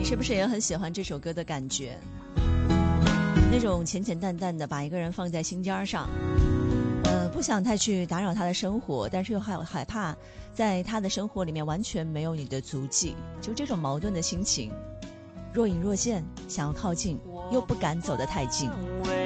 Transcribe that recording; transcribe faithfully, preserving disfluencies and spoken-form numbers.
是不是也很喜欢这首歌的感觉？那种简简淡淡的把一个人放在心尖上，呃，不想太去打扰他的生活，但是又害害怕在他的生活里面完全没有你的足迹，就这种矛盾的心情，若隐若现，想要靠近又不敢走得太近。